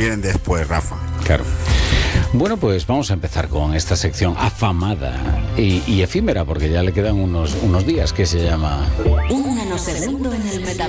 vienen después, Rafa. Claro. Bueno, pues vamos a empezar con esta sección afamada y efímera, porque ya le quedan unos días, que se llama... Un nanosegundo en el metaverso.